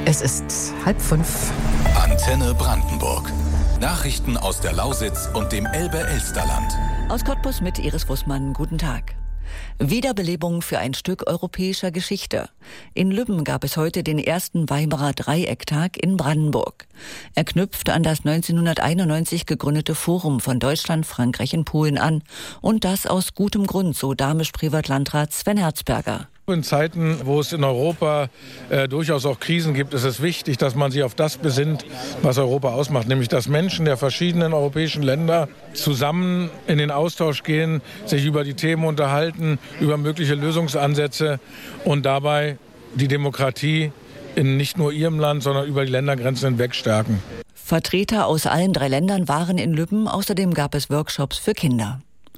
Es ist 4:30. Antenne Brandenburg. Nachrichten aus der Lausitz und dem Elbe-Elsterland. Aus Cottbus mit Iris Fußmann. Guten Tag. Wiederbelebung für ein Stück europäischer Geschichte. In Lübben gab es heute den ersten Weimarer Dreiecktag in Brandenburg. Er knüpft an das 1991 gegründete Forum von Deutschland, Frankreich und Polen an. Und das aus gutem Grund, so Dahmisch-Privatlandrat Sven Herzberger. In Zeiten, wo es in Europa durchaus auch Krisen gibt, ist es wichtig, dass man sich auf das besinnt, was Europa ausmacht. Nämlich, dass Menschen der verschiedenen europäischen Länder zusammen in den Austausch gehen, sich über die Themen unterhalten, über mögliche Lösungsansätze und dabei die Demokratie in nicht nur ihrem Land, sondern über die Ländergrenzen hinweg stärken. Vertreter aus allen 3 Ländern waren in Lübben. Außerdem gab es Workshops für Kinder.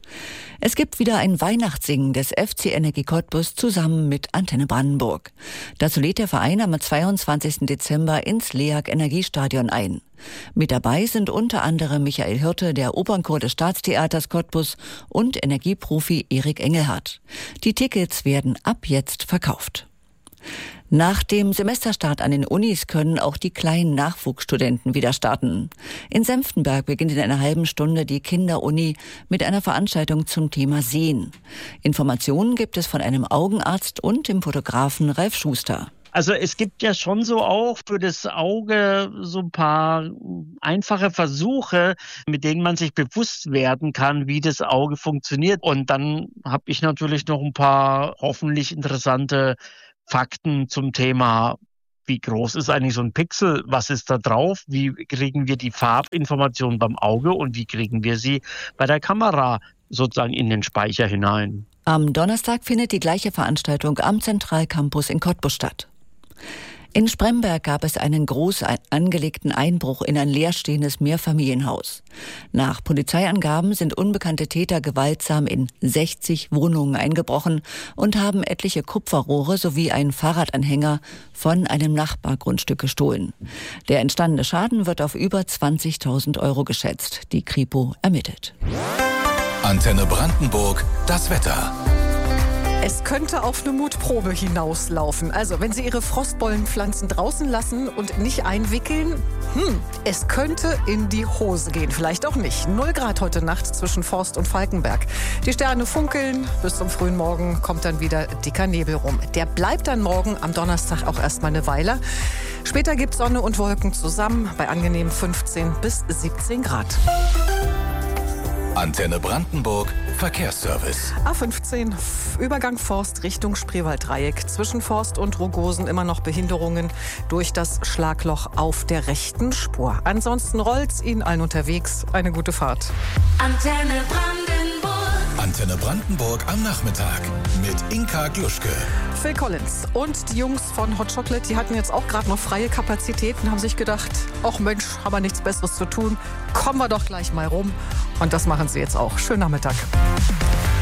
Es gibt wieder ein Weihnachtssingen des FC Energie Cottbus zusammen mit Antenne Brandenburg. Dazu lädt der Verein am 22. Dezember ins LEAG Energiestadion ein. Mit dabei sind unter anderem Michael Hirte, der Opernchor des Staatstheaters Cottbus und Energieprofi Erik Engelhardt. Die Tickets werden ab jetzt verkauft. Nach dem Semesterstart an den Unis können auch die kleinen Nachwuchsstudenten wieder starten. In Senftenberg beginnt in einer halben Stunde die Kinderuni mit einer Veranstaltung zum Thema Sehen. Informationen gibt es von einem Augenarzt und dem Fotografen Ralf Schuster. Also es gibt ja schon so auch für das Auge so ein paar einfache Versuche, mit denen man sich bewusst werden kann, wie das Auge funktioniert. Und dann habe ich natürlich noch ein paar hoffentlich interessante Fakten zum Thema, wie groß ist eigentlich so ein Pixel, was ist da drauf, wie kriegen wir die Farbinformation beim Auge und wie kriegen wir sie bei der Kamera sozusagen in den Speicher hinein. Am Donnerstag findet die gleiche Veranstaltung am Zentralcampus in Cottbus statt. In Spremberg gab es einen groß angelegten Einbruch in ein leerstehendes Mehrfamilienhaus. Nach Polizeiangaben sind unbekannte Täter gewaltsam in 60 Wohnungen eingebrochen und haben etliche Kupferrohre sowie einen Fahrradanhänger von einem Nachbargrundstück gestohlen. Der entstandene Schaden wird auf über 20.000 € geschätzt. Die Kripo ermittelt. Antenne Brandenburg, das Wetter. Es könnte auf eine Mutprobe hinauslaufen. Also, wenn Sie Ihre Frostbollenpflanzen draußen lassen und nicht einwickeln, es könnte in die Hose gehen. Vielleicht auch nicht. 0 Grad heute Nacht zwischen Forst und Falkenberg. Die Sterne funkeln. Bis zum frühen Morgen kommt dann wieder dicker Nebel rum. Der bleibt dann morgen am Donnerstag auch erstmal eine Weile. Später gibt Sonne und Wolken zusammen bei angenehmen 15 bis 17 Grad. Antenne Brandenburg, Verkehrsservice. A15, Übergang Forst Richtung Spreewalddreieck. Zwischen Forst und Rogosen immer noch Behinderungen durch das Schlagloch auf der rechten Spur. Ansonsten rollt's Ihnen allen unterwegs. Eine gute Fahrt. Antenne Brandenburg am Nachmittag mit Inka Gluschke. Phil Collins und die Jungs von Hot Chocolate, die hatten jetzt auch gerade noch freie Kapazitäten, haben sich gedacht, ach Mensch, haben wir nichts Besseres zu tun, kommen wir doch gleich mal rum. Und das machen sie jetzt auch. Schönen Nachmittag.